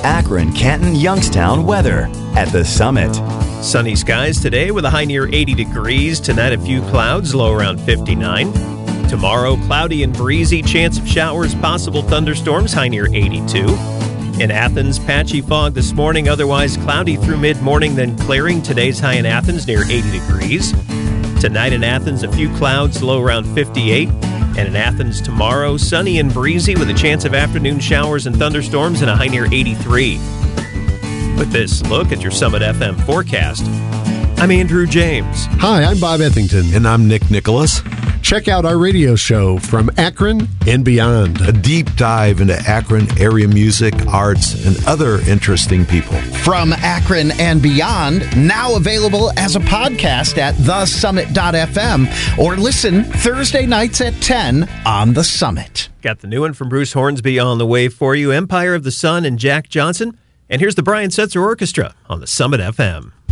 Akron, Canton, Youngstown weather at the Summit. Sunny skies today with a high near 80 degrees. Tonight, a few clouds, low around 59. Tomorrow, cloudy and breezy, chance of showers, possible thunderstorms, high near 82. In Athens, patchy fog this morning, otherwise cloudy through mid-morning, then clearing. Today's high in Athens near 80 degrees. Tonight in Athens, a few clouds, low around 58. And in Athens tomorrow, sunny and breezy with a chance of afternoon showers and thunderstorms and a high near 83. With this look at your Summit FM forecast, I'm Andrew James. Hi, I'm Bob Ethington. And I'm Nick Nicholas. Check out our radio show From Akron and Beyond. A deep dive into Akron area music, arts, and other interesting people. From Akron and Beyond, now available as a podcast at thesummit.fm or listen Thursday nights at 10 on The Summit. Got the new one from Bruce Hornsby on the way for you, Empire of the Sun and Jack Johnson. And here's the Brian Setzer Orchestra on the Summit FM.